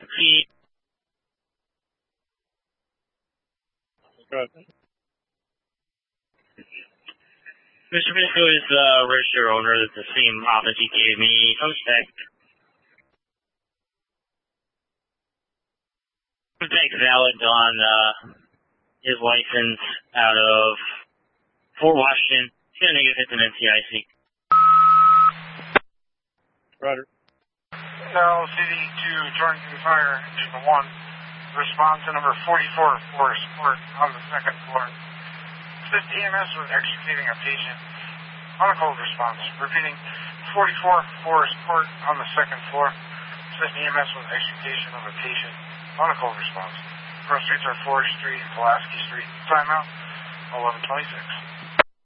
feet. Good. Mr. Bisco is the registered owner. That's the same office he gave me. Suspect. Suspect valid on his license out of Fort Washington. He's got a negative hits in NCIC. Roger. Now, CD2, Torrington Fire, Engine 1. Response to number 44, Forest Court on the second floor. Assist EMS with extricating a patient. On a cold response. Repeating, 44, Forest Court on the second floor. Assist EMS with extrication of a patient. On a cold response. Cross streets are Forest Street and Pulaski Street. Timeout, 11:26.